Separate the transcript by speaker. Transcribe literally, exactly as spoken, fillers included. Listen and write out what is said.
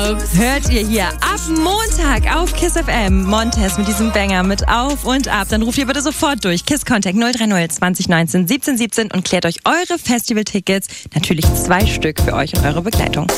Speaker 1: Hört ihr hier ab Montag auf Kiss F M. Montez mit diesem Banger mit Auf und Ab. Dann ruft ihr bitte sofort durch. Kiss Contact null drei null zwanzig neunzehn siebzehn siebzehn und klärt euch eure Festivaltickets. Natürlich zwei Stück für euch und eure Begleitung.